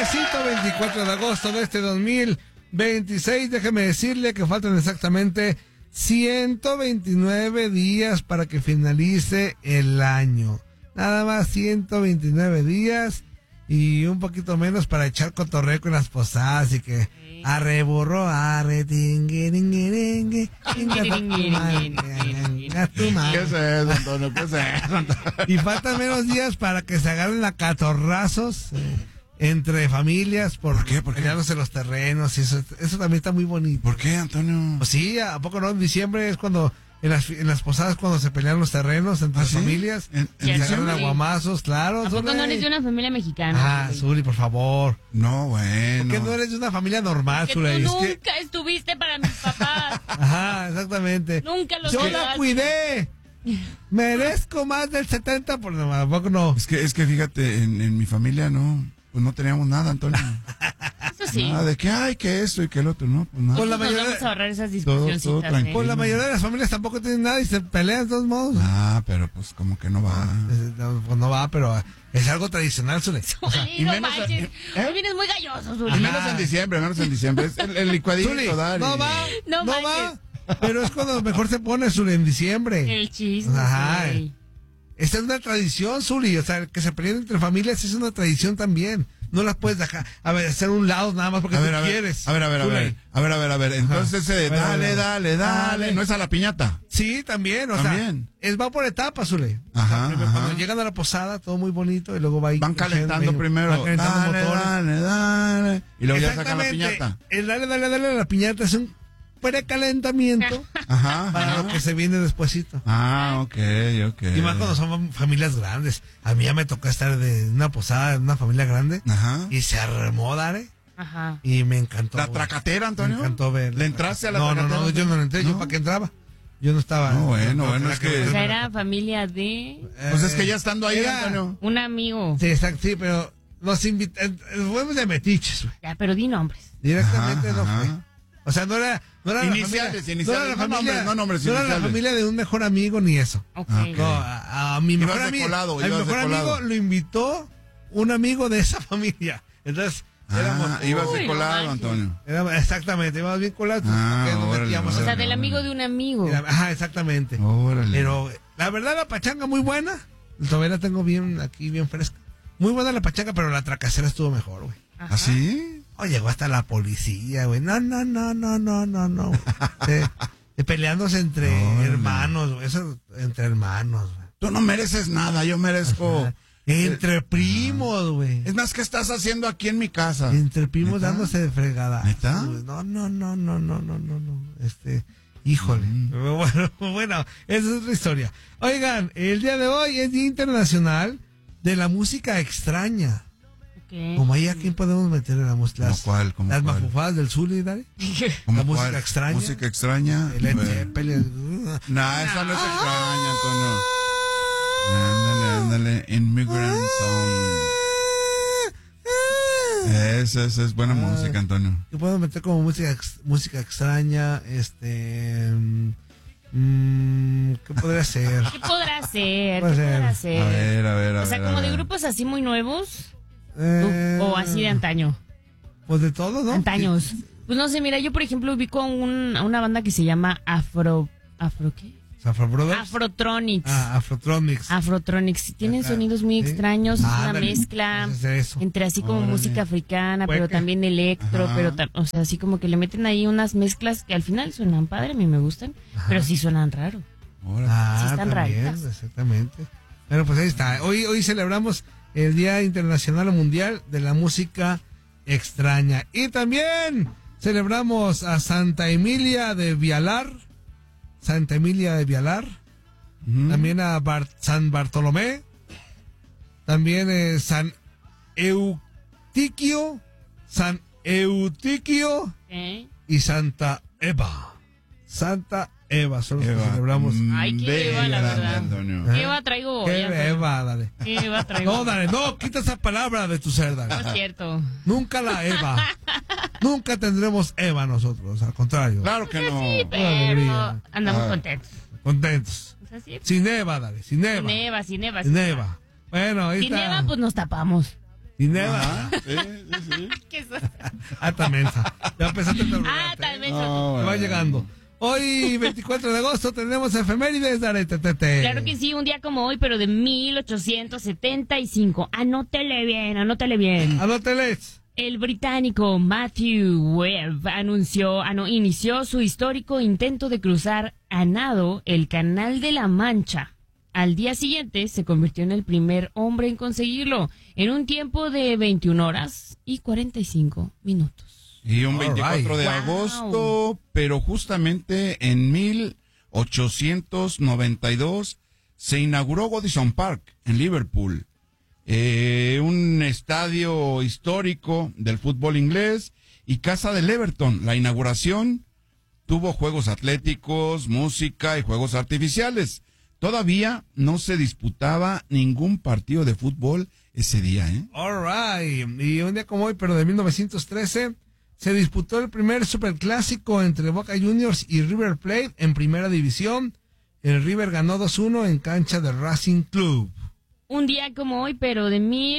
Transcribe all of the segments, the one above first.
viernesito 24 de agosto de este 2026. Déjeme decirle que faltan exactamente 129 días para que finalice el año. Nada más 129 días y un poquito menos para echar cotorreo con las posadas y que arre burro, arre tingue, ¿Qué es eso, Antonio? ¿Qué es eso, Antonio? Y faltan menos días para que se agarren a catorrazos entre familias por qué? ¿Por qué? peleándose los terrenos y eso también está muy bonito. ¿Por qué, Antonio? Pues sí, ¿a poco no? En diciembre es cuando en las posadas cuando se pelean los terrenos entre las familias. Se agarran aguamazos, claro. ¿A poco no eres de una familia mexicana? Zuli, por favor. No, bueno. ¿Por qué no eres de una familia normal, Zuli? Tú nunca estuviste para mis papás. Ajá, exactamente. Nunca los Yo cuidaste. la cuidé. Merezco más del 70%, por ¿a poco no? Es que fíjate, en mi familia no teníamos nada, Antonio. Eso sí. Nada de que hay que esto y que el otro, no, pues nada. Con la Nos mayoría vamos a ahorrar esas todo discusioncitas. tranquilo. Pues la mayoría de las familias tampoco tienen nada y se pelean de todos modos. Ah, pero pues como que no va. Pues no va, pero es algo tradicional, Zuli. Zuli, no manches. Hoy vienes muy galloso, Zuli. Y menos en diciembre. Es el licuadito, Zuli, Dari. no va, No no manches. va. Pero es cuando mejor se pone, Zuli, en diciembre. El chisme. Ajá. Zuli. Esta es una tradición, Zuli. O sea, que se peleen entre familias es una tradición también. No las puedes dejar, hacer un lado nada más porque tú quieres. A ver. Entonces dale. ¿No es a la piñata? Sí, también, También. Va por etapas, Zuli. Ajá, Primero, ajá. cuando llegan a la posada, todo muy bonito, y luego va ahí Van calentando creciendo, primero. van calentando motores. Dale. Y luego ya sacan la Exactamente. piñata. El dale a la piñata es un precalentamiento Ajá. para lo que se viene despuesito. Ah, ok. Y más cuando son familias grandes. A mí ya me tocó estar de una posada en una familia grande. Ajá. Y se armó, Dare. Ajá. Y me encantó. ¿La güey. tracatera, Antonio? Me encantó ver. ¿Le entraste a la No, tracatera? yo no le entré. ¿Yo ¿No? para qué entraba? Yo no estaba. No, bueno, es que- O sea, era familia de Pues es que ya estando ahí, Era- Antonio. un amigo. Sí, exacto, sí, pero nos invitan. Fuimos de metiches, güey. Ya, pero di nombres. Directamente Ajá, no ajá. fue. O sea, no era Iniciales, la familia, iniciales, no era la no familia, nombres, no nombres, no era la iniciales. familia de un mejor amigo ni eso. Ok. Ah, ok. No, a mi Ibas mejor de amigo, colado, a mi ibas de mejor colado. amigo lo invitó un amigo de esa familia. Entonces, Ibas Uy, de no colado, manches. Antonio. exactamente, íbamos bien colados. porque nos órale, metíamos O sea, órale. del amigo de un amigo. Ajá, exactamente. Órale. Pero la verdad la pachanga muy buena. Todavía la tengo bien fresca. Muy buena la pachanga, pero la tracacera estuvo mejor, güey. Ajá. ¿Así? Oh, llegó hasta la policía, güey. No. Peleándose entre Órale. hermanos, güey. Eso entre hermanos, güey. Tú no mereces nada, yo merezco. Entre primos, güey. Es más, ¿qué estás haciendo aquí en mi casa? Entre primos ¿Neta? dándose de fregada. ¿Neta? No. Híjole. Bueno, esa es otra historia. Oigan, el día de hoy es Día Internacional de la Música Extraña. Ok. Como ahí, ¿a quién podemos meter en la música? ¿Cómo cuál? ¿Cómo Las cuál? mafufadas del Zuli, ¿dale? ¿Cómo la música cuál? extraña. Música extraña. El Led Zeppelin. Nah, esa no es extraña, Antonio. Ándale. Immigrant Song. Esa es buena música, Antonio. ¿Qué puedo meter como música extraña? ¿Qué podría ser? ¿Qué podrá ser? Puede ¿Qué ser. podrá ser? A ver. O sea, como de grupos así muy nuevos. O así de antaño. Pues de todo, ¿no? Antaños. Pues no sé, mira, yo por ejemplo ubico a una banda que se llama ¿Afro qué? Afro Brothers. Afrotronics. Afrotronics. Afrotronics. Tienen Ajá. sonidos muy Sí. extraños, es una Ándale. mezcla Pues es eso. entre así como Órale. música africana, pero Cueca. también electro, Ajá. pero o sea, así como que le meten ahí unas mezclas que al final suenan padre, a mí me gustan, pero sí suenan raro. Órale. Sí están también, raritas. exactamente. Bueno, pues ahí está. Hoy celebramos el Día Internacional o Mundial de la Música Extraña. Y también celebramos a Santa Emilia de Vialar. También a San Bartolomé. También San Eutiquio. ¿Eh? Y Santa Eva. Santa Eva, son los que Eva. celebramos. Ay, qué Bella, Eva, la verdad. Antonio. ¿Qué Eva traigo? ¿Qué Ya, Eva, dale? ¿Qué Eva traigo? No, dale, no, quita esa palabra de tu ser, No dale. es cierto. Nunca la Eva. Nunca tendremos Eva nosotros, al contrario. Claro que no. Sí, pero alegría. andamos Ah. contentos. Contentos. O sea, sí, Sin Eva, dale, sin Eva. sin Eva. Sin Eva. Bueno, ahí Sin está. Eva, pues nos tapamos. Dinero. Sí. ¿Qué es eso? Mensa. Ya empezaste a También. Va llegando. Hoy, 24 de agosto, tenemos efemérides de Aretetete. Claro que sí, un día como hoy, pero de 1875. Anótele bien. Anóteles. El británico Matthew Webb inició su histórico intento de cruzar a nado el Canal de la Mancha. Al día siguiente se convirtió en el primer hombre en conseguirlo, en un tiempo de 21 horas y 45 minutos. Y un 24 de agosto, pero justamente en 1892 se inauguró Goodison Park en Liverpool. Un estadio histórico del fútbol inglés y casa del Everton. La inauguración tuvo juegos atléticos, música y juegos artificiales. Todavía no se disputaba ningún partido de fútbol ese día, ¿eh? All right. Y un día como hoy, pero de 1913, se disputó el primer superclásico entre Boca Juniors y River Plate en primera división. El River ganó 2-1 en cancha del Racing Club. Un día como hoy, pero de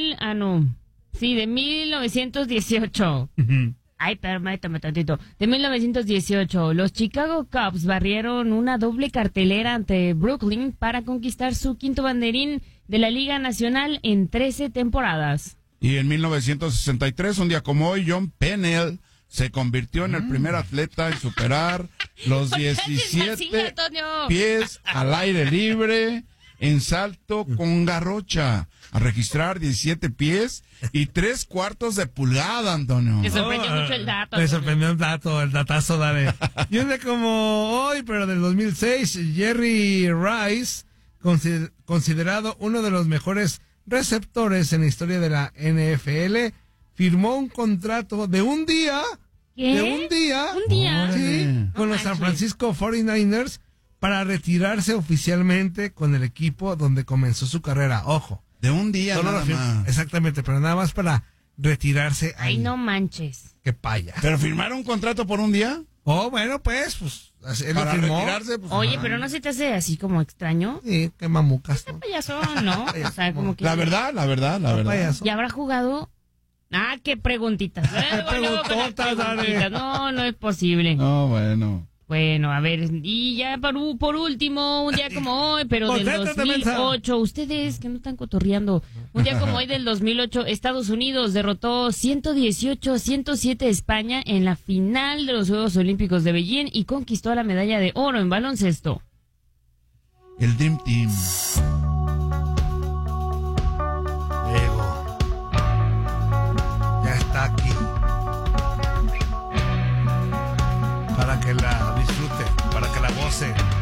1918. Ay, permítame tantito. De 1918, los Chicago Cubs barrieron una doble cartelera ante Brooklyn para conquistar su quinto banderín de la Liga Nacional en 13 temporadas. Y en 1963, un día como hoy, John Pennell se convirtió en el primer atleta en superar los 17 pies al aire libre en salto con garrocha, a registrar 17 pies y 3/4 de pulgada, Antonio. Me sorprendió mucho el dato. Me sorprendió el datazo, dale. Y un día como hoy, pero del 2006, Jerry Rice, considerado uno de los mejores receptores en la historia de la NFL, firmó un contrato de un día. ¿Qué? De un día. ¿Un día? Sí, No con los San manches. Francisco 49ers para retirarse oficialmente con el equipo donde comenzó su carrera. Ojo. De un día Solo nada lo más. Exactamente, pero nada más para retirarse ahí. Ay, no manches. Qué paya. ¿Pero firmaron un contrato por un día? Oh, bueno, pues él lo Para firmó. retirarse, pues, Oye, pero ¿no se te hace así como extraño? Sí, qué mamucas. ¿no? Payasón, ¿no? O sea, como que... La verdad. Payaso. ¿Y habrá jugado? Ah, qué preguntitas. Preguntotas, dale. No, no es posible. No, bueno. Bueno, a ver, y ya por último, un día como hoy, pero del Concéntrate, mensa. 2008, ustedes que no están cotorreando, un día como hoy del 2008, Estados Unidos derrotó 118-107 a España en la final de los Juegos Olímpicos de Beijing y conquistó la medalla de oro en baloncesto. El Dream Team. Diego. Ya está aquí. Para que la disfrute, para que la goce.